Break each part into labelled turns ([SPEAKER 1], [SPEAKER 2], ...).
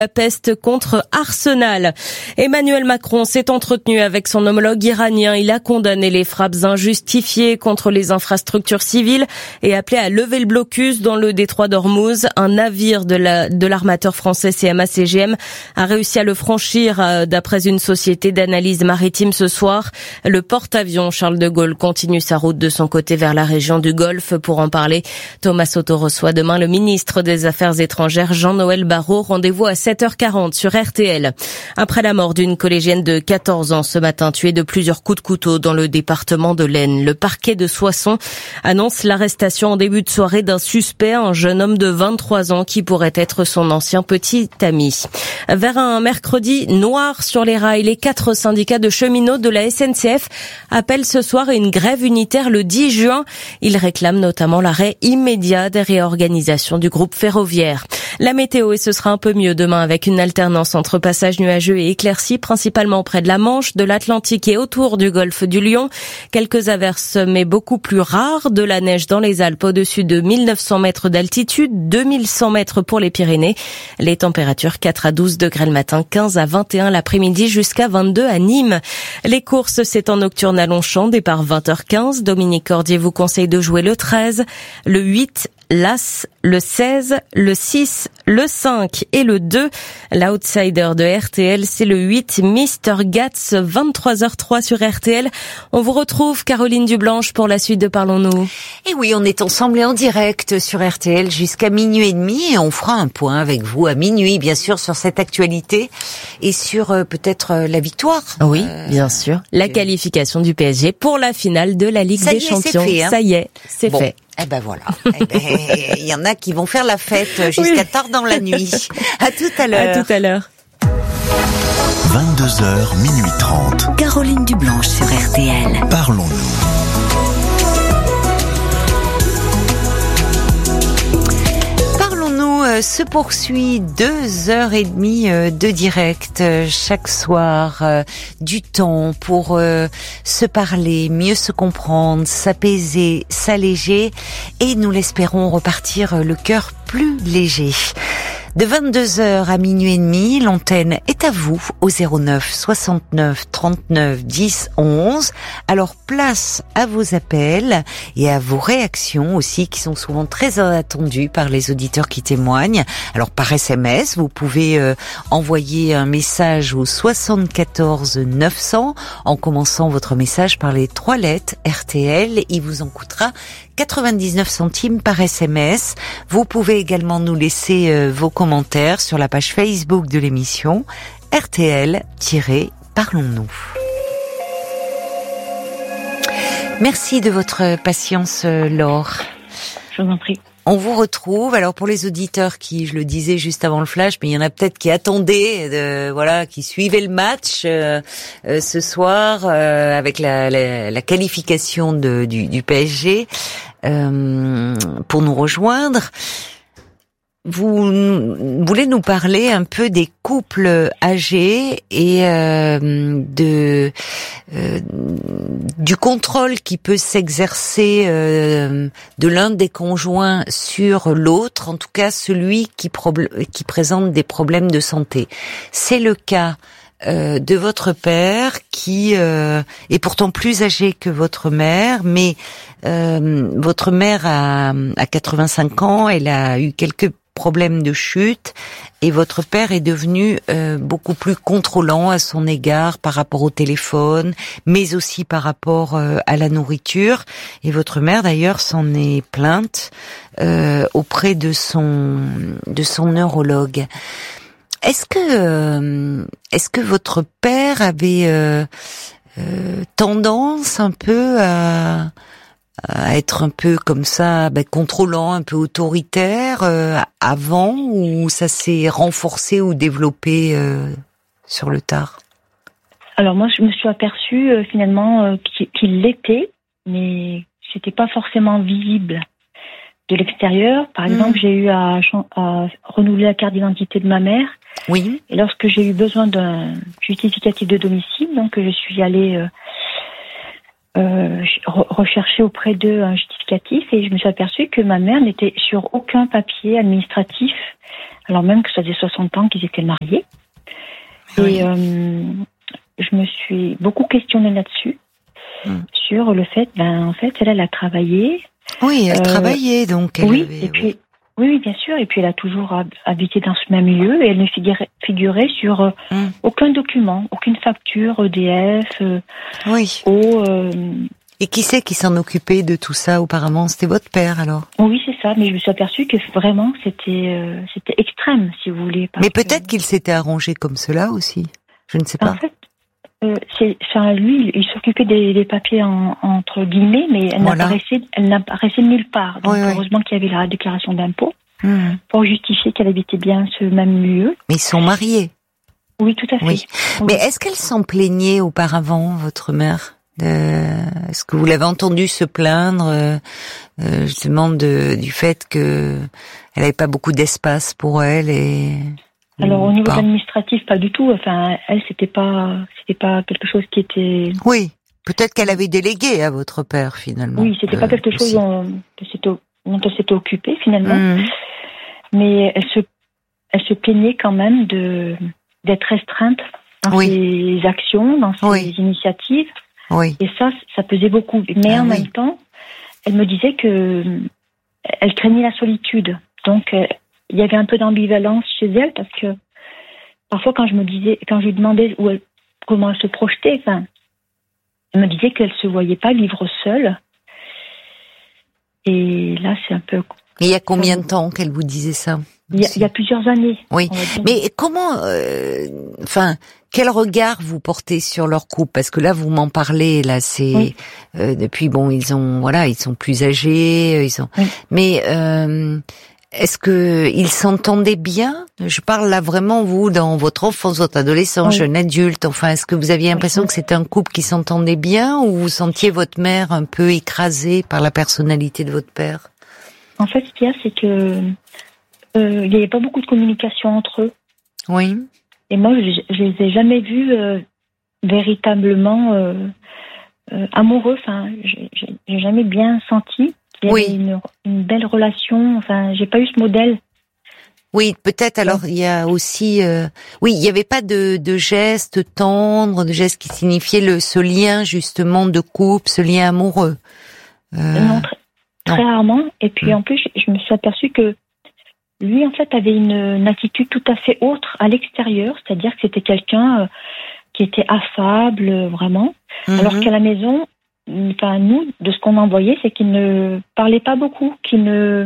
[SPEAKER 1] Peste contre Arsenal. Emmanuel Macron s'est entretenu avec son homologue iranien. Il a condamné les frappes injustifiées contre les infrastructures civiles et appelé à lever le blocus dans le détroit d'Ormuz. Un navire de l'armateur français CMA-CGM a réussi à le franchir d'après une société d'analyse maritime ce soir. Le porte-avions Charles de Gaulle continue sa route de son côté vers la région du Golfe. Pour en parler, Thomas Soto reçoit demain le ministre des Affaires étrangères Jean-Noël Barrot. Rendez-vous à 7h40 sur RTL. Après la mort d'une collégienne de 14 ans ce matin, tuée de plusieurs coups de couteau dans le département de l'Aisne, le parquet de Soissons annonce l'arrestation en début de soirée d'un suspect, un jeune homme de 23 ans qui pourrait être son ancien petit ami. Vers un mercredi noir sur les rails, les 4 syndicats de cheminots de la SNCF appellent ce soir à une grève unitaire le 10 juin. Ils réclament notamment l'arrêt immédiat des réorganisations du groupe ferroviaire. La météo, et ce sera un peu mieux demain avec une alternance entre passages nuageux et éclaircies, principalement près de la Manche, de l'Atlantique et autour du golfe du Lion. Quelques averses, mais beaucoup plus rares. De la neige dans les Alpes au-dessus de 1900 mètres d'altitude, 2100 mètres pour les Pyrénées. Les températures 4 à 12 degrés le matin, 15 à 21 l'après-midi, jusqu'à 22 à Nîmes. Les courses, c'est en nocturne à Longchamp, départ 20h15. Dominique Cordier vous conseille de jouer le 13, le 8, l'As, le 16, le 6, le 5 et le 2. L'outsider de RTL, c'est le 8, Mr. Gats, 23h03 sur RTL. On vous retrouve, Caroline Dublanche, pour la suite de Parlons-nous.
[SPEAKER 2] Et oui, on est ensemble et en direct sur RTL jusqu'à minuit et demi et on fera un point avec vous à minuit, bien sûr, sur cette actualité et sur peut-être la victoire.
[SPEAKER 1] Oui, bien sûr. La qualification du PSG pour la finale de la Ligue des Champions.
[SPEAKER 2] C'est fait, hein.
[SPEAKER 1] Ça y est, c'est fait.
[SPEAKER 2] Eh ben voilà. Il y en a qui vont faire la fête jusqu'à tard dans la nuit. À tout à l'heure.
[SPEAKER 1] À tout à l'heure.
[SPEAKER 3] 22h, minuit 30.
[SPEAKER 4] Caroline Dublanche sur RTL.
[SPEAKER 3] Parlons-nous.
[SPEAKER 2] Se poursuit 2h30 de direct chaque soir, du temps pour se parler, mieux se comprendre, s'apaiser, s'alléger et nous l'espérons repartir le cœur plus léger. De 22h à minuit et demi, l'antenne est à vous au 09 69 39 10 11. Alors place à vos appels et à vos réactions aussi qui sont souvent très attendues par les auditeurs qui témoignent. Alors par SMS, vous pouvez envoyer un message au 74 900 en commençant votre message par les 3 lettres RTL. Il vous en coûtera 99 centimes par SMS. Vous pouvez également nous laisser vos commentaires sur la page Facebook de l'émission RTL-Parlons-nous. Merci de votre patience, Laure.
[SPEAKER 5] Je vous en prie.
[SPEAKER 2] On vous retrouve. Alors pour les auditeurs qui, je le disais juste avant le flash, mais il y en a peut-être qui attendaient, qui suivaient le match ce soir avec la qualification du PSG pour nous rejoindre. Vous voulez nous parler un peu des couples âgés et du contrôle qui peut s'exercer de l'un des conjoints sur l'autre, en tout cas celui qui présente des problèmes de santé. C'est le cas de votre père qui est pourtant plus âgé que votre mère, mais votre mère a 85 ans, elle a eu quelques problèmes de chute et votre père est devenu beaucoup plus contrôlant à son égard par rapport au téléphone, mais aussi par rapport à la nourriture. Et votre mère d'ailleurs s'en est plainte auprès de son neurologue. Est-ce que votre père avait tendance un peu à être un peu comme ça, contrôlant, un peu autoritaire avant, ou ça s'est renforcé ou développé sur le tard?
[SPEAKER 5] Alors moi, je me suis aperçue finalement qu'il l'était, mais c'était pas forcément visible de l'extérieur. Par exemple, j'ai eu à renouveler la carte d'identité de ma mère.
[SPEAKER 2] Oui.
[SPEAKER 5] Et lorsque j'ai eu besoin d'un justificatif de domicile, donc je suis allée recherché auprès d'eux un justificatif et je me suis aperçue que ma mère n'était sur aucun papier administratif, alors même que ça faisait 60 ans qu'ils étaient mariés.
[SPEAKER 2] Oui.
[SPEAKER 5] Et je me suis beaucoup questionnée là-dessus, sur le fait, en fait, elle a travaillé.
[SPEAKER 2] Oui, elle travaillait, donc.
[SPEAKER 5] Oui, et puis, oui, bien sûr, et puis elle a toujours habité dans ce même lieu et elle ne figurait sur aucun document, aucune facture, EDF,
[SPEAKER 2] Oui.
[SPEAKER 5] eau.
[SPEAKER 2] Et qui c'est qui s'en occupait de tout ça auparavant? C'était votre père, alors?
[SPEAKER 5] Oui, c'est ça, mais je me suis aperçue que vraiment c'était extrême, si vous voulez.
[SPEAKER 2] Mais peut-être qu'il s'était arrangé comme cela aussi. Je ne sais pas.
[SPEAKER 5] En fait, lui, il s'occupait des papiers entre guillemets, mais elle n'apparaissait nulle part. Donc heureusement qu'il y avait la déclaration d'impôt pour justifier qu'elle habitait bien ce même lieu.
[SPEAKER 2] Mais ils sont mariés.
[SPEAKER 5] Oui, tout à fait.
[SPEAKER 2] Oui.
[SPEAKER 5] Oui.
[SPEAKER 2] Mais est-ce qu'elle s'en plaignait auparavant, votre mère? Est-ce que vous l'avez entendu se plaindre justement du fait que elle n'avait pas beaucoup d'espace pour elle
[SPEAKER 5] Alors au niveau administratif, pas du tout. Enfin, elle, c'était pas quelque chose qui était.
[SPEAKER 2] Oui, peut-être qu'elle avait délégué à votre père finalement.
[SPEAKER 5] Oui, c'était pas quelque chose dont elle s'était occupée finalement. Mais elle se plaignait quand même d'être restreinte dans ses actions, dans ses initiatives.
[SPEAKER 2] Oui.
[SPEAKER 5] Et ça pesait beaucoup. Mais en même temps, elle me disait que elle craignait la solitude. Donc, il y avait un peu d'ambivalence chez elle parce que parfois, quand je lui demandais comment elle se projetait, elle me disait qu'elle se voyait pas vivre seule. Et là, c'est un peu.
[SPEAKER 2] Et il y a combien de temps qu'elle vous disait ça?
[SPEAKER 5] Il y a plusieurs années.
[SPEAKER 2] Oui. Mais comment, quel regard vous portez sur leur couple? Parce que là, vous m'en parlez, là, c'est, depuis, ils sont plus âgés, mais, est-ce que ils s'entendaient bien? Je parle là vraiment, vous, dans votre enfance, votre adolescence, jeune adulte, est-ce que vous aviez l'impression que c'était un couple qui s'entendait bien ou vous sentiez votre mère un peu écrasée par la personnalité de votre père?
[SPEAKER 5] En fait, ce qu'il y a, c'est que, il n'y avait pas beaucoup de communication entre eux. Oui. Et moi, je les ai jamais vus véritablement amoureux. J'ai jamais bien senti qu'il y avait une belle relation. J'ai pas eu ce modèle.
[SPEAKER 2] Oui, peut-être. Alors, il y a aussi, il n'y avait pas de gestes tendres, de gestes qui signifiaient ce lien justement de couple, ce lien amoureux.
[SPEAKER 5] Non, très rarement. Et puis en plus, je me suis aperçue que lui, en fait, avait une attitude tout à fait autre à l'extérieur, c'est-à-dire que c'était quelqu'un qui était affable, vraiment. Alors qu'à la maison, nous, de ce qu'on en voyait, c'est qu'il ne parlait pas beaucoup, qu'il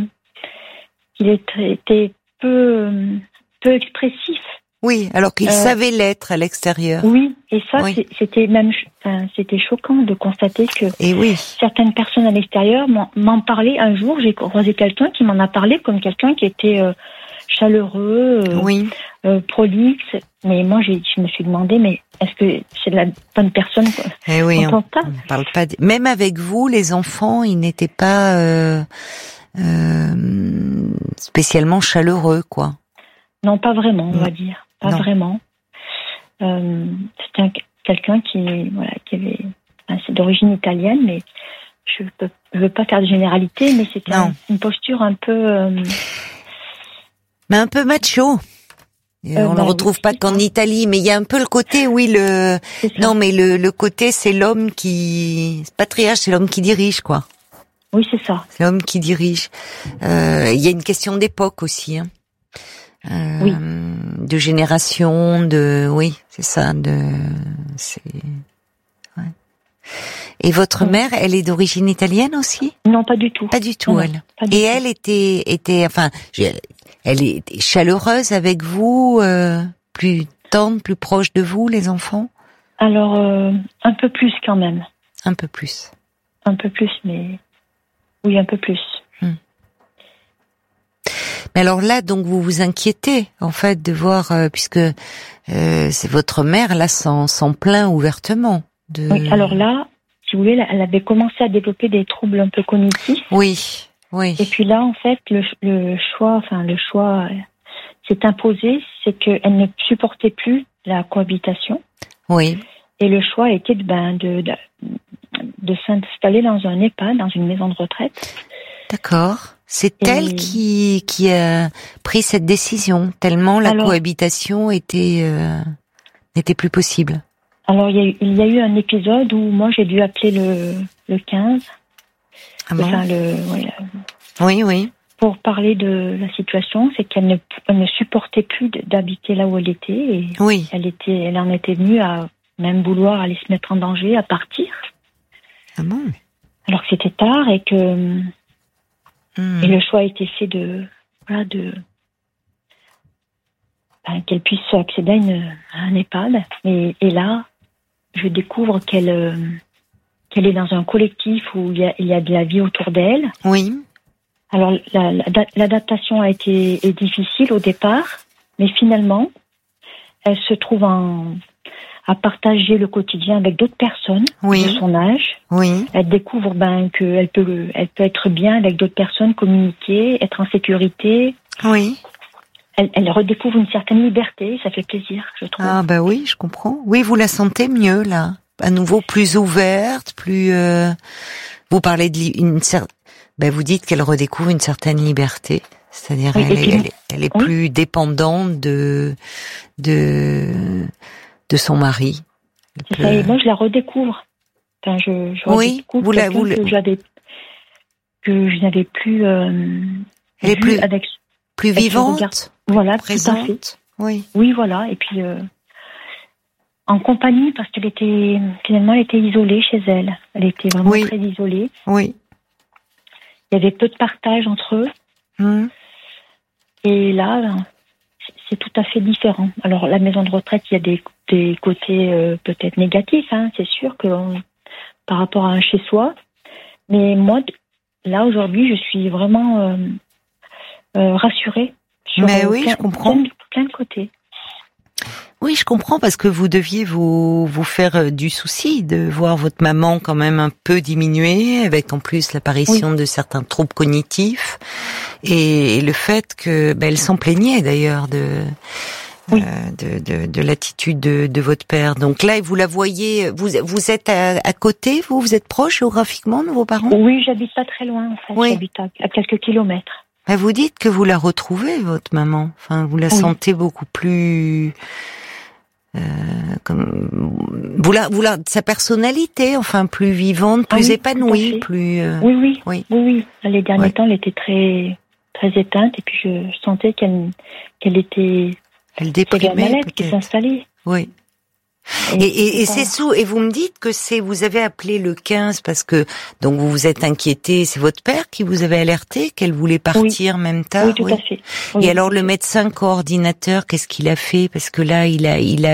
[SPEAKER 5] était peu expressif.
[SPEAKER 2] Oui, alors qu'il savait l'être à l'extérieur.
[SPEAKER 5] Oui, et ça, c'était choquant de constater que certaines personnes à l'extérieur m'en parlaient. Un jour, j'ai croisé quelqu'un qui m'en a parlé comme quelqu'un qui était chaleureux, prolixe. Mais moi, je me suis demandé, mais est-ce que c'est la bonne personne?
[SPEAKER 2] On parle pas. Même avec vous, les enfants, ils n'étaient pas spécialement chaleureux, quoi.
[SPEAKER 5] Non, pas vraiment, on va dire. Pas vraiment. C'était quelqu'un qui avait, c'est d'origine italienne, mais je veux pas faire de généralité, mais c'était une posture un peu.
[SPEAKER 2] Mais un peu macho. On ne le retrouve pas qu'en Italie, mais il y a un peu le côté, le côté, c'est l'homme patriarche, c'est l'homme qui dirige, quoi.
[SPEAKER 5] Oui, c'est ça.
[SPEAKER 2] C'est l'homme qui dirige. Il y a une question d'époque aussi, de génération, c'est ça, Et votre mère, elle est d'origine italienne aussi?
[SPEAKER 5] Non, pas du tout.
[SPEAKER 2] Pas du tout, elle. Et elle elle était chaleureuse avec vous, plus tendre, plus proche de vous, les enfants?
[SPEAKER 5] Alors, un peu plus quand même.
[SPEAKER 2] Un peu plus.
[SPEAKER 5] Un peu plus, mais oui, un peu plus.
[SPEAKER 2] Mais alors là, donc vous vous inquiétez en fait de voir, puisque c'est votre mère là s'en plaint ouvertement.
[SPEAKER 5] Oui, alors là, si vous voulez, elle avait commencé à développer des troubles un peu cognitifs.
[SPEAKER 2] Oui.
[SPEAKER 5] Et puis là, en fait, le choix s'est imposé, c'est qu'elle ne supportait plus la cohabitation.
[SPEAKER 2] Oui.
[SPEAKER 5] Et le choix était de s'installer dans un EHPAD, dans une maison de retraite.
[SPEAKER 2] D'accord. C'est elle qui a pris cette décision, tellement la cohabitation n'était plus possible.
[SPEAKER 5] Alors, il y a eu un épisode où moi, j'ai dû appeler le 15.
[SPEAKER 2] Ah bon?
[SPEAKER 5] Enfin,
[SPEAKER 2] Oui.
[SPEAKER 5] Pour parler de la situation, c'est qu'elle ne supportait plus d'habiter là où elle était. Et
[SPEAKER 2] oui.
[SPEAKER 5] Elle en était venue à même vouloir aller se mettre en danger, à partir.
[SPEAKER 2] Ah bon?
[SPEAKER 5] Alors que c'était tard et que et le choix a été fait qu'elle puisse accéder à un EHPAD. Et là, je découvre qu'elle est dans un collectif où il y a de la vie autour d'elle.
[SPEAKER 2] Oui.
[SPEAKER 5] Alors, l'adaptation est difficile au départ, mais finalement, elle se trouve à partager le quotidien avec d'autres personnes de son âge.
[SPEAKER 2] Oui.
[SPEAKER 5] Elle découvre qu'elle peut être bien avec d'autres personnes, communiquer, être en sécurité.
[SPEAKER 2] Oui.
[SPEAKER 5] Elle redécouvre une certaine liberté, ça fait plaisir, je trouve.
[SPEAKER 2] Ah bah oui, je comprends. Oui, vous la sentez mieux là, à nouveau plus ouverte, plus. Vous parlez vous dites qu'elle redécouvre une certaine liberté, c'est-à-dire elle est plus dépendante de son mari.
[SPEAKER 5] C'est ça, et moi je la redécouvre. Enfin, je redécouvre que je n'avais plus.
[SPEAKER 2] Elle est plus vivante.
[SPEAKER 5] Voilà,
[SPEAKER 2] présente.
[SPEAKER 5] Tout à fait.
[SPEAKER 2] Oui.
[SPEAKER 5] Oui, voilà. Et puis en compagnie, parce qu'elle était isolée chez elle. Elle était vraiment très isolée.
[SPEAKER 2] Oui.
[SPEAKER 5] Il y avait peu de partage entre eux. Et là, c'est tout à fait différent. Alors, la maison de retraite, il y a des côtés peut-être négatifs, hein, c'est sûr, par rapport à un chez-soi. Mais moi, là, aujourd'hui, je suis vraiment rassurée.
[SPEAKER 2] Mais oui, je comprends.
[SPEAKER 5] Plein de côtés.
[SPEAKER 2] Oui, je comprends, parce que vous deviez vous faire du souci de voir votre maman quand même un peu diminuer, avec en plus l'apparition de certains troubles cognitifs, et le fait que elle s'en plaignait d'ailleurs de l'attitude de votre père. Donc là, vous la voyez, vous êtes à côté, vous êtes proche géographiquement de vos parents?
[SPEAKER 5] Oui, j'habite pas très loin en fait, j'habite à quelques kilomètres.
[SPEAKER 2] Vous dites que vous la retrouvez, votre maman. Enfin, vous la sentez beaucoup plus sa personnalité, enfin plus vivante, plus épanouie, plus.
[SPEAKER 5] Oui. Les derniers temps, elle était très très éteinte, et puis je sentais qu'elle était.
[SPEAKER 2] Elle déprimait peut-être.
[SPEAKER 5] Qui s'installait.
[SPEAKER 2] Oui. Et vous me dites que vous avez appelé le 15 parce que, donc vous vous êtes inquiété, c'est votre père qui vous avait alerté qu'elle voulait partir même tard?
[SPEAKER 5] Oui, tout à fait.
[SPEAKER 2] Et alors le médecin coordinateur, qu'est-ce qu'il a fait? Parce que là, ils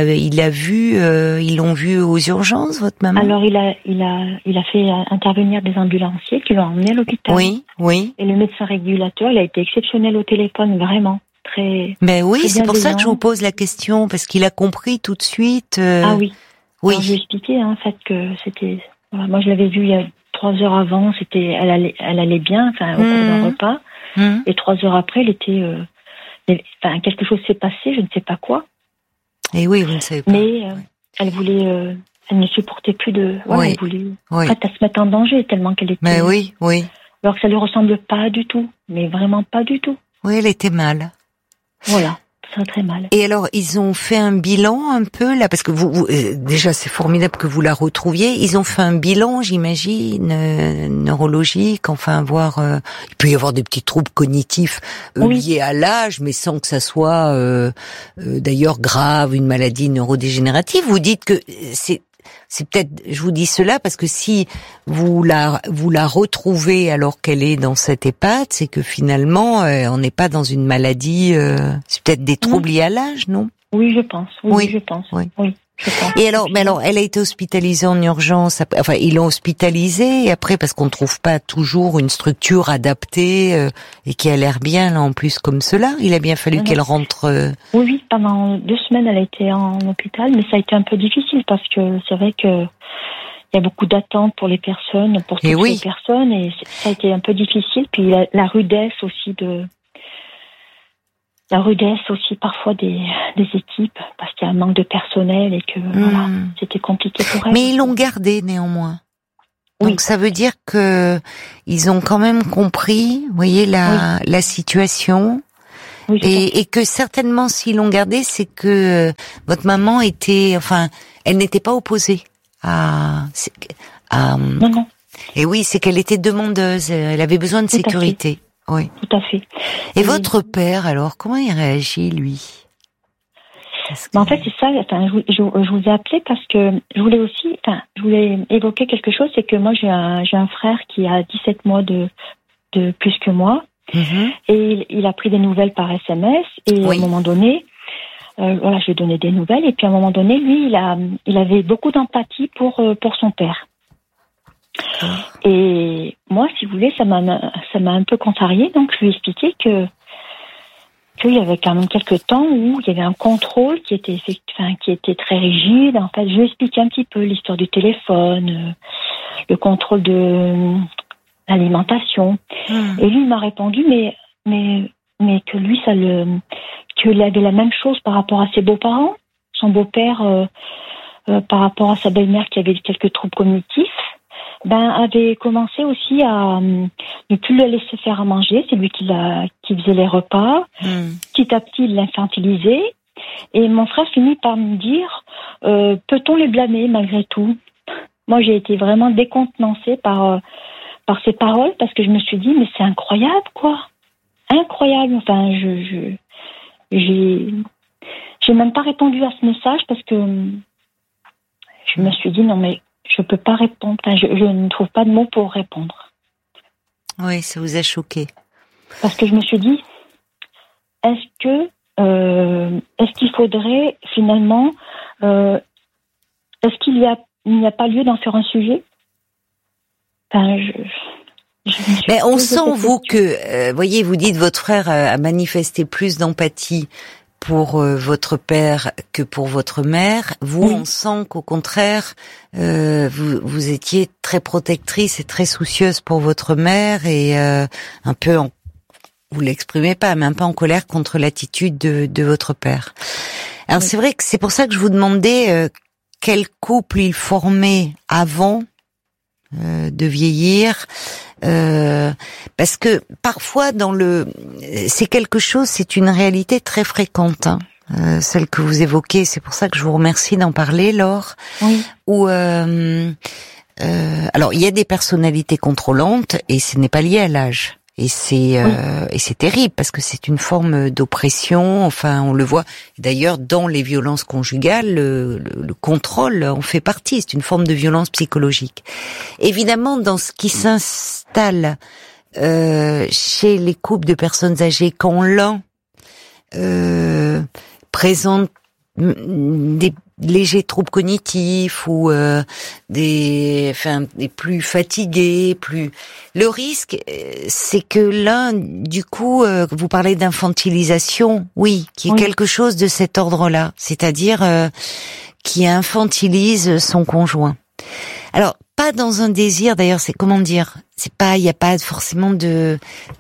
[SPEAKER 2] l'ont vu aux urgences, votre maman?
[SPEAKER 5] Alors il a fait intervenir des ambulanciers qui l'ont emmené à l'hôpital.
[SPEAKER 2] Oui.
[SPEAKER 5] Et le médecin régulateur, il a été exceptionnel au téléphone, vraiment. Très.
[SPEAKER 2] Mais oui, c'est pour ça que je vous pose la question, parce qu'il a compris tout de suite.
[SPEAKER 5] Ah oui. Alors, je lui ai expliqué en fait que c'était. Voilà, moi, je l'avais vue il y a 3 heures avant. Elle allait bien, enfin au cours d'un repas. Et 3 heures après, elle était. Quelque chose s'est passé, je ne sais pas quoi.
[SPEAKER 2] Et oui, vous ne savez pas.
[SPEAKER 5] Mais elle voulait. Elle ne supportait plus de. Elle voulait. Prête à se mettre en danger tellement qu'elle était.
[SPEAKER 2] Mais oui.
[SPEAKER 5] Alors que ça lui ressemble pas du tout, mais vraiment pas du tout.
[SPEAKER 2] Oui, elle était mal.
[SPEAKER 5] Voilà, très très mal.
[SPEAKER 2] Et alors, ils ont fait un bilan un peu là, parce que vous déjà c'est formidable que vous la retrouviez. Ils ont fait un bilan, j'imagine, neurologique, enfin voir. Il peut y avoir des petits troubles cognitifs liés à l'âge, mais sans que ça soit d'ailleurs grave, une maladie neurodégénérative. Vous dites que c'est peut-être, je vous dis cela parce que si vous la retrouvez alors qu'elle est dans cette EHPAD, c'est que finalement on n'est pas dans une maladie, c'est peut-être des troubles liés à l'âge, non?
[SPEAKER 5] Oui, je pense. Oui, je pense.
[SPEAKER 2] Et alors, elle a été hospitalisée en urgence. Enfin, ils l'ont hospitalisée et après, parce qu'on ne trouve pas toujours une structure adaptée et qui a l'air bien là en plus comme cela. Il a bien fallu qu'elle rentre.
[SPEAKER 5] Oui, pendant 2 semaines, elle a été en hôpital, mais ça a été un peu difficile parce que c'est vrai que il y a beaucoup d'attentes pour les personnes, pour toutes les personnes, et ça a été un peu difficile. Puis la rudesse aussi parfois des équipes, parce qu'il y a un manque de personnel et que voilà, c'était compliqué pour elle.
[SPEAKER 2] Mais ils l'ont gardée néanmoins. Donc ça veut dire que ils ont quand même compris, vous voyez, la situation. Oui, et que certainement s'ils l'ont gardé, c'est que votre maman elle n'était pas opposée à
[SPEAKER 5] non.
[SPEAKER 2] Et oui, c'est qu'elle était demandeuse, elle avait besoin de sécurité. Oui.
[SPEAKER 5] Tout à fait.
[SPEAKER 2] Et votre père, alors, comment il réagit, lui?
[SPEAKER 5] En fait, c'est ça. Je vous ai appelé parce que je voulais évoquer quelque chose. C'est que moi, j'ai un frère qui a 17 mois de plus que moi, et il a pris des nouvelles par SMS. Et à un moment donné, je lui ai donné des nouvelles. Et puis à un moment donné, lui, il avait beaucoup d'empathie pour son père. Et moi, si vous voulez, ça m'a un peu contrariée. Donc, je lui ai expliqué qu'il y avait quand même quelques temps où il y avait un contrôle qui était très rigide. En fait, je lui ai expliqué un petit peu l'histoire du téléphone, le contrôle de l'alimentation. Et lui, il m'a répondu, mais que lui, qu'il avait la même chose par rapport à ses beaux-parents. Son beau-père, par rapport à sa belle-mère qui avait quelques troubles cognitifs, avait commencé aussi à ne plus le laisser faire à manger. C'est lui qui faisait les repas. Petit à petit, il l'infantilisait. Et mon frère finit par me dire, peut-on les blâmer malgré tout? Moi, j'ai été vraiment décontenancée par ces paroles, parce que je me suis dit, mais c'est incroyable, quoi. Incroyable. Enfin, j'ai même pas répondu à ce message parce que je me suis dit, non, mais je peux pas répondre. Enfin, je ne trouve pas de mots pour répondre.
[SPEAKER 2] Oui, ça vous a choqué.
[SPEAKER 5] Parce que je me suis dit, est-ce qu'il faudrait finalement, est-ce qu'il n'y a pas lieu d'en faire un sujet? Enfin,
[SPEAKER 2] mais on sent, vous, que, voyez, vous dites votre frère a manifesté plus d'empathie pour votre père que pour votre mère. Vous, on sent qu'au contraire, vous étiez très protectrice et très soucieuse pour votre mère et un peu, vous l'exprimez pas, mais un peu en colère contre l'attitude de votre père. Alors c'est vrai que c'est pour ça que je vous demandais quel couple il formait avant de vieillir. Parce que parfois c'est quelque chose, c'est une réalité très fréquente, celle que vous évoquez. C'est pour ça que je vous remercie d'en parler, Laure.
[SPEAKER 5] Oui.
[SPEAKER 2] Où alors il y a des personnalités contrôlantes et ce n'est pas lié à l'âge. Et c'est terrible parce que c'est une forme d'oppression. Enfin, on le voit d'ailleurs dans les violences conjugales, le contrôle en fait partie. C'est une forme de violence psychologique. Évidemment, dans ce qui s'installe chez les couples de personnes âgées, quand l'un présente des légers troubles cognitifs ou des plus fatigués, le risque c'est que l'un, du coup, vous parlez d'infantilisation, oui, qui est quelque chose de cet ordre-là, c'est-à-dire qui infantilise son conjoint. Alors, pas dans un désir, d'ailleurs, c'est comment dire, il y a pas forcément de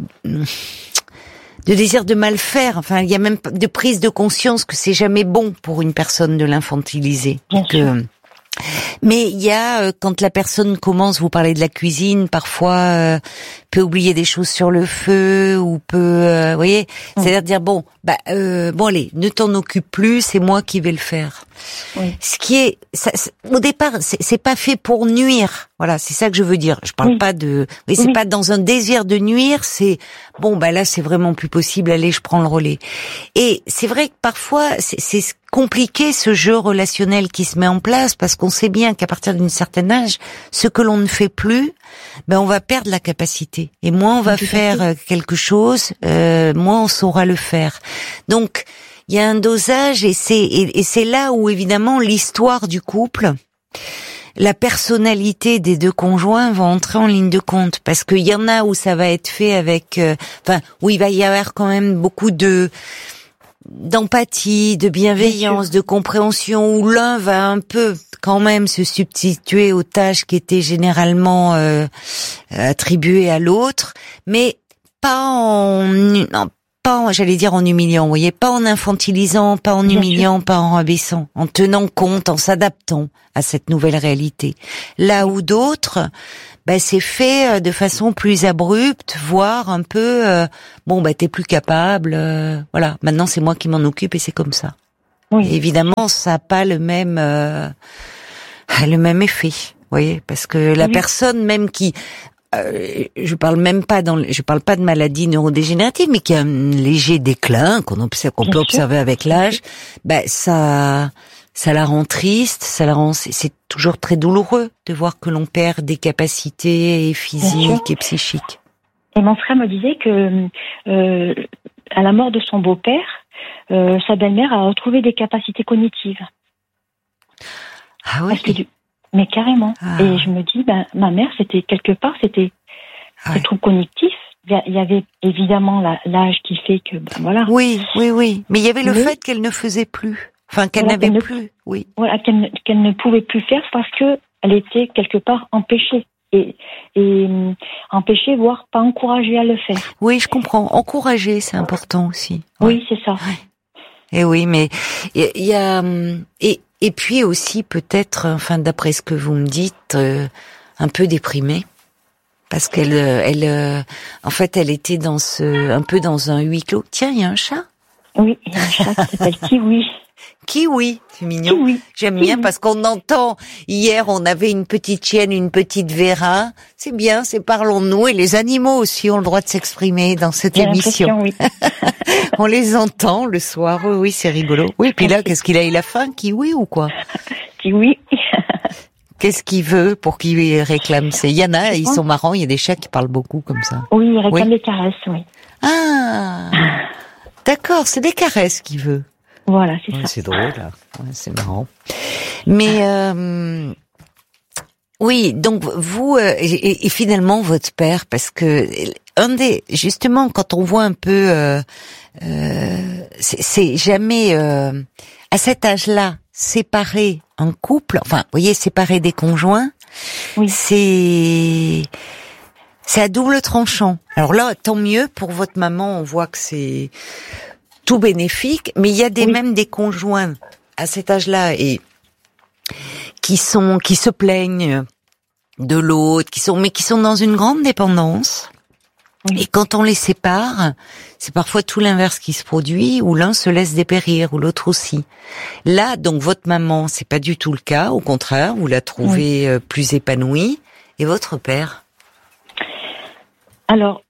[SPEAKER 2] désir de mal faire. Enfin, il y a même de prise de conscience que c'est jamais bon pour une personne de l'infantiliser. Mais il y a, quand la personne commence, vous parlez de la cuisine, parfois peut oublier des choses sur le feu ou peut, vous voyez, c'est-à-dire dire bon allez, ne t'en occupe plus, c'est moi qui vais le faire. Oui. Ce qui est, au départ, c'est pas fait pour nuire. Voilà, c'est ça que je veux dire. Je parle pas de, c'est pas dans un désir de nuire. C'est bon, là c'est vraiment plus possible. Allez, je prends le relais. Et c'est vrai que parfois c'est compliqué ce jeu relationnel qui se met en place parce qu'on sait bien qu'à partir d'un certain âge, ce que l'on ne fait plus, on va perdre la capacité. Et moins on va faire quelque chose, moins on saura le faire. Donc il y a un dosage et c'est là où évidemment l'histoire du couple, la personnalité des deux conjoints va entrer en ligne de compte parce qu'il y en a où ça va être fait avec, où il va y avoir quand même beaucoup d'empathie, de bienveillance, de compréhension, où l'un va un peu quand même se substituer aux tâches qui étaient généralement attribuées à l'autre, mais pas pas, j'allais dire en humiliant, vous voyez, pas en infantilisant, pas en humiliant, pas en rabaissant, en tenant compte, en s'adaptant à cette nouvelle réalité. Là où d'autres, c'est fait de façon plus abrupte, voire un peu, t'es plus capable, voilà, maintenant c'est moi qui m'en occupe et c'est comme ça.
[SPEAKER 5] Oui.
[SPEAKER 2] Et évidemment, ça n'a pas le même effet, vous voyez, parce que la personne même qui je parle pas de maladie neurodégénérative, mais qui a un léger déclin qu'on peut observer avec l'âge, ça la rend triste, c'est toujours très douloureux de voir que l'on perd des capacités physiques et psychiques.
[SPEAKER 5] Et mon frère me disait que à la mort de son beau-père, sa belle-mère a retrouvé des capacités cognitives.
[SPEAKER 2] Ah oui.
[SPEAKER 5] Mais carrément. Ah. Et je me dis, ma mère, c'était des troubles cognitifs. Il y avait évidemment l'âge qui fait que, voilà.
[SPEAKER 2] Oui. Mais il y avait le fait qu'elle ne faisait plus. Enfin, qu'elle n'avait plus. Oui.
[SPEAKER 5] Voilà, qu'elle ne pouvait plus faire parce que elle était quelque part empêchée. Et empêchée, voire pas encouragée à le faire.
[SPEAKER 2] Oui, je comprends. Encourager, c'est important aussi.
[SPEAKER 5] Oui, c'est ça.
[SPEAKER 2] Ouais. Et oui, mais il y a et puis aussi peut-être, enfin d'après ce que vous me dites, un peu déprimée parce qu'elle en fait elle était un peu dans un huis clos. Tiens, il y a un chat.
[SPEAKER 5] Oui, il y a un chat qui s'appelle Kiwi.
[SPEAKER 2] Kiwi, c'est mignon.
[SPEAKER 5] Kiwi.
[SPEAKER 2] J'aime bien parce qu'on entend. Hier, on avait une petite chienne, une petite Vera. C'est bien, c'est parlons-nous et les animaux aussi ont le droit de s'exprimer dans cette émission.
[SPEAKER 5] Oui.
[SPEAKER 2] On les entend le soir. Oui, c'est rigolo. Oui, puis là, qu'est-ce qu'il a? Il a faim, Kiwi ou quoi?
[SPEAKER 5] Kiwi.
[SPEAKER 2] Qu'est-ce qu'il veut pour qu'il réclame? Il y en a, ils sont marrants. Il y a des chats qui parlent beaucoup comme ça.
[SPEAKER 5] Oui, il réclame des caresses, oui.
[SPEAKER 2] Ah, d'accord, c'est des caresses qu'il veut.
[SPEAKER 5] Voilà, c'est ça.
[SPEAKER 2] C'est drôle, là. Ouais, c'est marrant. Mais oui, donc vous et finalement votre père, parce que justement quand on voit un peu, c'est jamais à cet âge-là séparer un couple, enfin, vous voyez, séparer des conjoints,
[SPEAKER 5] oui.
[SPEAKER 2] C'est à double tranchant. Alors là, tant mieux pour votre maman, on voit que c'est tout bénéfique, mais il y a même des conjoints à cet âge-là et qui se plaignent de l'autre, qui sont dans une grande dépendance. Oui. Et quand on les sépare, c'est parfois tout l'inverse qui se produit, où l'un se laisse dépérir, ou l'autre aussi. Là, donc votre maman, c'est pas du tout le cas, au contraire, vous la trouvez plus épanouie. Et votre père?
[SPEAKER 5] Alors,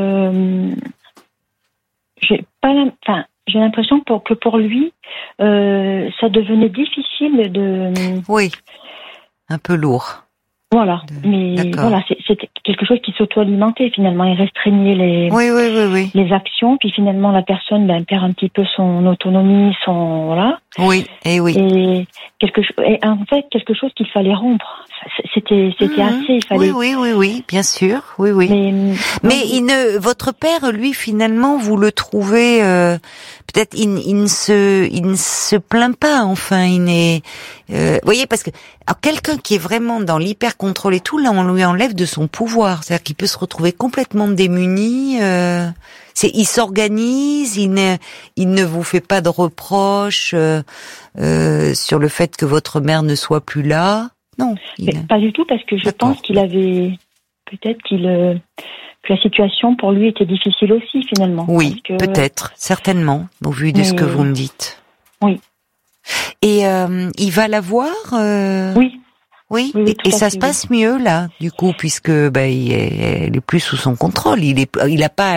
[SPEAKER 5] j'ai l'impression que pour lui, ça devenait difficile de.
[SPEAKER 2] Oui, un peu lourd.
[SPEAKER 5] Voilà, mais voilà, c'était quelque chose qui s'auto-alimentait finalement. Il restreignait les actions, puis finalement la personne perd un petit peu son autonomie, voilà.
[SPEAKER 2] Oui, et oui.
[SPEAKER 5] Et en fait quelque chose qu'il fallait rompre. C'était assez. Il fallait.
[SPEAKER 2] Oui, bien sûr, oui. Mais votre père, lui, finalement, vous le trouvez peut-être il ne se plaint pas. Enfin, vous voyez, parce que quelqu'un qui est vraiment dans l'hyper contrôle et tout, là, on lui enlève de son pouvoir. C'est-à-dire qu'il peut se retrouver complètement démuni. Il s'organise. Il ne vous fait pas de reproches sur le fait que votre mère ne soit plus là. Non,
[SPEAKER 5] pas du tout, parce que je pense qu'il avait que la situation pour lui était difficile aussi finalement.
[SPEAKER 2] Oui, peut-être, certainement, au vu de ce que vous me dites.
[SPEAKER 5] Oui.
[SPEAKER 2] Et il va la voir
[SPEAKER 5] Oui.
[SPEAKER 2] Oui, et ça se passe mieux là, du coup, puisque elle est plus sous son contrôle. Il a pas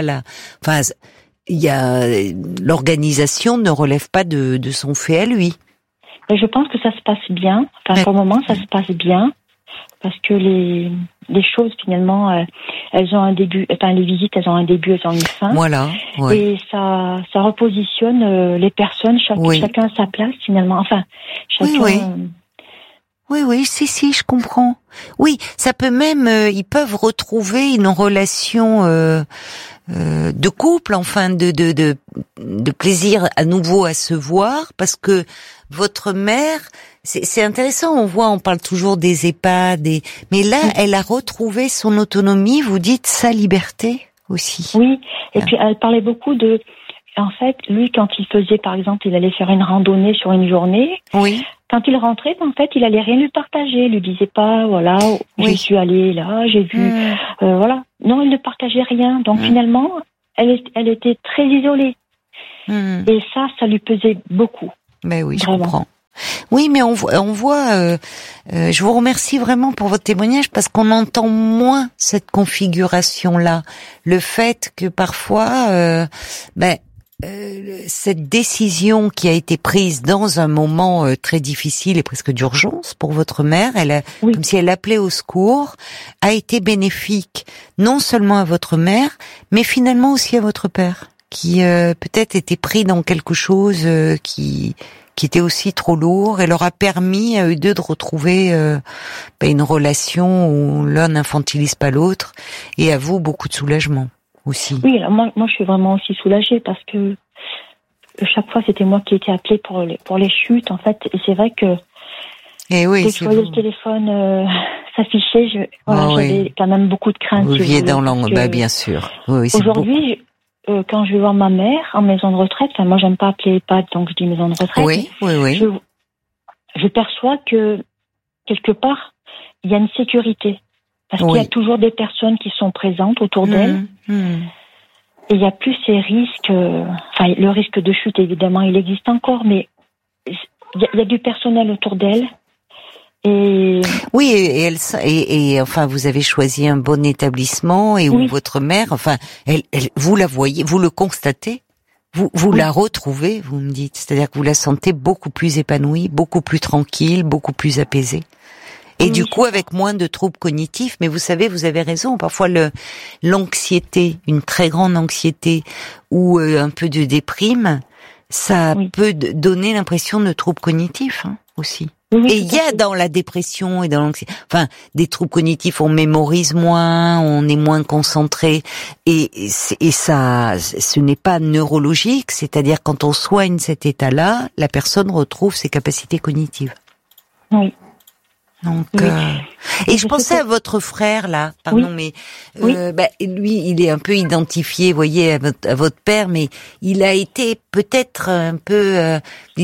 [SPEAKER 2] l'organisation ne relève pas de son fait à lui.
[SPEAKER 5] Et je pense que ça se passe bien. Enfin, pour le moment, ça se passe bien. Parce que les choses, finalement, elles ont un début. Enfin, les visites, elles ont un début, elles ont une fin.
[SPEAKER 2] Voilà. Ouais.
[SPEAKER 5] Et ça repositionne les personnes, chacun à sa place, finalement. Enfin, chacun.
[SPEAKER 2] Oui, si, je comprends. Oui, ça peut même, ils peuvent retrouver une relation de couple, enfin, de plaisir à nouveau à se voir, parce que votre mère, c'est intéressant, on parle toujours des EHPAD, mais là, elle a retrouvé son autonomie, vous dites sa liberté aussi.
[SPEAKER 5] Oui, et puis elle parlait beaucoup de en fait, lui, quand il faisait, par exemple, il allait faire une randonnée sur une journée.
[SPEAKER 2] Oui.
[SPEAKER 5] Quand il rentrait, en fait, il allait rien lui partager. Il lui disait pas, voilà,
[SPEAKER 2] Oui.
[SPEAKER 5] je suis allée là, j'ai vu, voilà. Non, il ne partageait rien. Donc finalement, elle était très isolée. Et ça lui pesait beaucoup.
[SPEAKER 2] Ben oui,
[SPEAKER 5] Vraiment.
[SPEAKER 2] je comprends. Oui, mais on voit. Je vous remercie vraiment pour votre témoignage parce qu'on entend moins cette configuration-là. Le fait que parfois, cette décision qui a été prise dans un moment très difficile et presque d'urgence pour votre mère, comme si elle appelait au secours, a été bénéfique non seulement à votre mère, mais finalement aussi à votre père, qui peut-être était pris dans quelque chose qui était aussi trop lourd et leur a permis à eux deux de retrouver une relation où l'un n'infantilise pas l'autre, et à vous beaucoup de soulagement aussi.
[SPEAKER 5] Oui, alors moi je suis vraiment aussi soulagée parce que chaque fois c'était moi qui étais appelée pour les chutes en fait, et c'est vrai que
[SPEAKER 2] et oui,
[SPEAKER 5] dès que je voyais le téléphone s'afficher, j'avais quand même beaucoup de crainte.
[SPEAKER 2] Vous viviez dans l'angle, bien sûr. Oui,
[SPEAKER 5] aujourd'hui, quand je vais voir ma mère en maison de retraite, enfin moi j'aime pas appeler EHPAD, donc je dis maison de retraite.
[SPEAKER 2] Oui.
[SPEAKER 5] Je perçois que quelque part il y a une sécurité parce qu'il y a toujours des personnes qui sont présentes autour d'elle. Et il y a plus ces risques. Enfin, le risque de chute évidemment il existe encore, mais il y a du personnel autour d'elle. Et
[SPEAKER 2] oui, et enfin, vous avez choisi un bon établissement et où votre mère, enfin, vous la voyez, vous le constatez, vous la retrouvez, vous me dites, c'est-à-dire que vous la sentez beaucoup plus épanouie, beaucoup plus tranquille, beaucoup plus apaisée. Et du coup, avec moins de troubles cognitifs, mais vous savez, vous avez raison, parfois l'anxiété, une très grande anxiété ou un peu de déprime, ça peut donner l'impression de troubles cognitifs aussi. Et il y a dans la dépression et dans l'anxiété, enfin, des troubles cognitifs, on mémorise moins, on est moins concentré, et ça, ce n'est pas neurologique, c'est-à-dire quand on soigne cet état-là, la personne retrouve ses capacités cognitives.
[SPEAKER 5] Oui.
[SPEAKER 2] Donc, et je pensais à votre frère là, pardon, mais lui, il est un peu identifié, vous voyez, à votre père, mais il a été peut-être un peu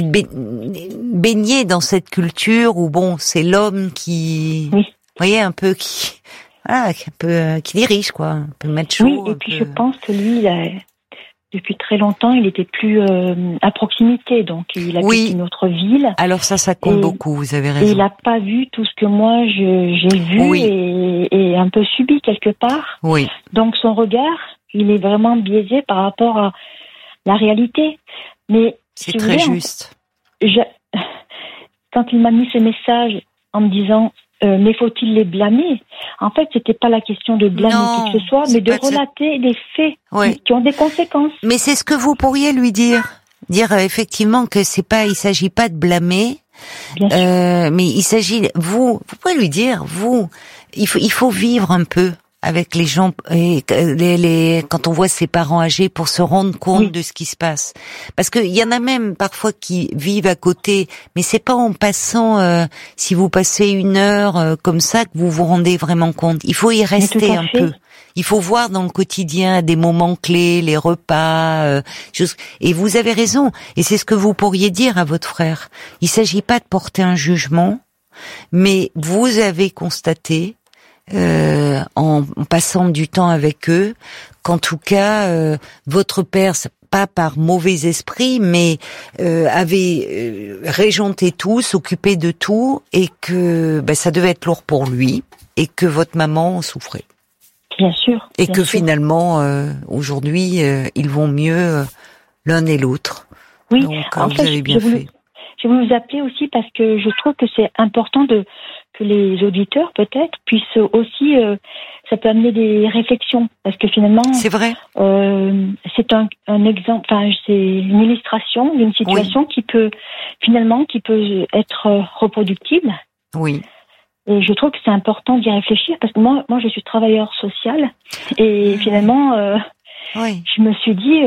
[SPEAKER 2] baigné dans cette culture où bon, c'est l'homme qui, vous voyez, un peu qui dirige quoi, un peu macho.
[SPEAKER 5] Oui, et puis je pense que lui, depuis très longtemps, il était plus à proximité, donc il habite une autre ville.
[SPEAKER 2] Alors ça compte beaucoup, vous avez raison.
[SPEAKER 5] Et il n'a pas vu tout ce que moi j'ai vu et un peu subi quelque part.
[SPEAKER 2] Oui.
[SPEAKER 5] Donc son regard, il est vraiment biaisé par rapport à la réalité. Mais
[SPEAKER 2] c'est très juste.
[SPEAKER 5] Quand il m'a mis ce message en me disant mais faut-il les blâmer? En fait, c'était pas la question de blâmer qui que ce soit, mais de relater des faits qui ont des conséquences.
[SPEAKER 2] Mais c'est ce que vous pourriez lui dire. Dire effectivement que il s'agit pas de blâmer, mais il s'agit, vous pouvez lui dire, il faut vivre un peu avec les gens, et quand on voit ses parents âgés, pour se rendre compte de ce qui se passe. Parce qu'il y en a même parfois qui vivent à côté, mais c'est pas en passant, si vous passez une heure comme ça, que vous vous rendez vraiment compte. Il faut y rester un peu. Il faut voir dans le quotidien des moments clés, les repas, et vous avez raison. Et c'est ce que vous pourriez dire à votre frère. Il s'agit pas de porter un jugement, mais vous avez constaté, en passant du temps avec eux, qu'en tout cas, votre père, pas par mauvais esprit, mais avait régenté tout, s'occupé de tout, et que ça devait être lourd pour lui, et que votre maman souffrait.
[SPEAKER 5] Bien sûr.
[SPEAKER 2] Et que finalement, aujourd'hui, ils vont mieux l'un et l'autre.
[SPEAKER 5] Oui,
[SPEAKER 2] donc vous avez bien fait.
[SPEAKER 5] Je voulais vous appeler aussi parce que je trouve que c'est important que les auditeurs peut-être puissent aussi, ça peut amener des réflexions parce que finalement,
[SPEAKER 2] c'est vrai.
[SPEAKER 5] C'est un exemple, enfin c'est une illustration d'une situation qui peut être reproductible.
[SPEAKER 2] Oui.
[SPEAKER 5] Et je trouve que c'est important d'y réfléchir parce que moi je suis travailleur social et finalement je me suis dit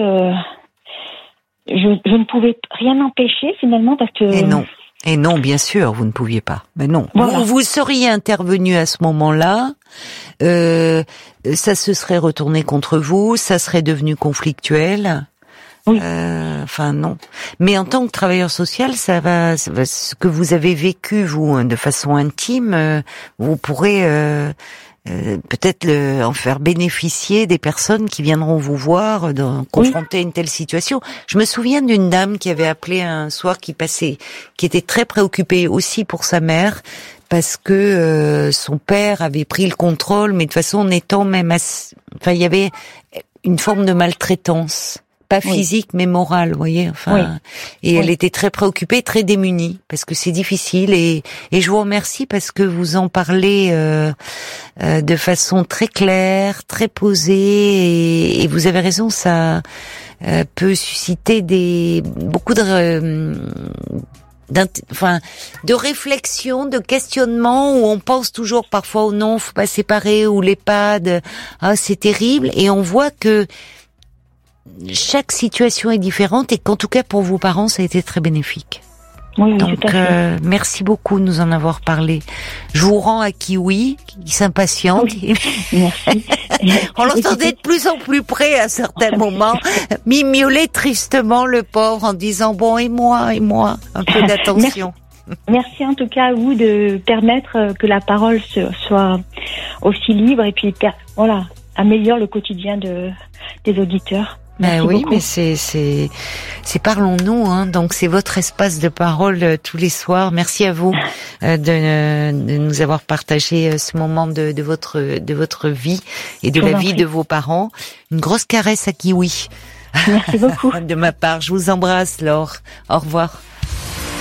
[SPEAKER 5] je ne pouvais rien empêcher finalement parce que
[SPEAKER 2] et non bien sûr vous ne pouviez pas, mais non, voilà. vous seriez intervenu à ce moment-là, ça se serait retourné contre vous, ça serait devenu conflictuel,
[SPEAKER 5] Oui.
[SPEAKER 2] Enfin non. Mais en tant que travailleur social, ça va ce que vous avez vécu vous de façon intime, vous pourrez peut-être en faire bénéficier des personnes qui viendront vous voir, confronter à une telle situation. Je me souviens d'une dame qui avait appelé un soir, qui était très préoccupée aussi pour sa mère, parce que son père avait pris le contrôle, mais de toute façon en étant même enfin il y avait une forme de maltraitance. Pas physique, mais morale, vous voyez. Enfin, et elle était très préoccupée, très démunie, parce que c'est difficile. Et je vous remercie parce que vous en parlez de façon très claire, très posée, et vous avez raison, ça peut susciter beaucoup de réflexion, de questionnement, où on pense toujours parfois au non, faut pas séparer, ou l'EHPAD, c'est terrible, et on voit que chaque situation est différente et qu'en tout cas pour vos parents ça a été très bénéfique.
[SPEAKER 5] Oui,
[SPEAKER 2] donc
[SPEAKER 5] tout à fait.
[SPEAKER 2] Merci beaucoup de nous en avoir parlé. Je vous rends à Kiwi qui s'impatiente.
[SPEAKER 5] Oui. Merci.
[SPEAKER 2] On l'entendait de plus en plus près à certains moments, miauler tristement le pauvre en disant bon et moi, un peu d'attention.
[SPEAKER 5] Merci en tout cas à vous de permettre que la parole soit aussi libre et puis améliore le quotidien des auditeurs. Merci
[SPEAKER 2] oui,
[SPEAKER 5] beaucoup.
[SPEAKER 2] mais c'est parlons-nous, hein. Donc c'est votre espace de parole tous les soirs. Merci à vous de nous avoir partagé ce moment de votre vie et de la vie de vos parents. Une grosse caresse à Kiwi.
[SPEAKER 5] Merci beaucoup.
[SPEAKER 2] De ma part, je vous embrasse, Laure. Au revoir.